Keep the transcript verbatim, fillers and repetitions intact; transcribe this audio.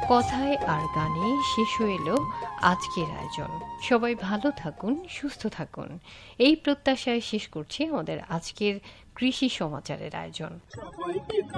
কথায় আর গানে শেষ হয়ে এলো আজকের আয়োজন। সবাই ভালো থাকুন, সুস্থ থাকুন, এই প্রত্যাশায় শেষ করছি আমাদের আজকের কৃষি সমাচারের আয়োজন।